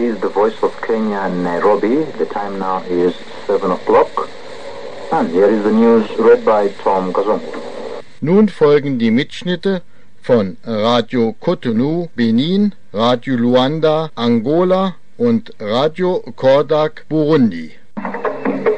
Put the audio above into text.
is the Voice of Kenya in Nairobi. The time now is 7 o'clock. And here is the news read by Tom Kazungu. Nun folgen die Mitschnitte von Radio Cotonou, Benin, Radio Luanda, Angola und Radio Kordak, Burundi.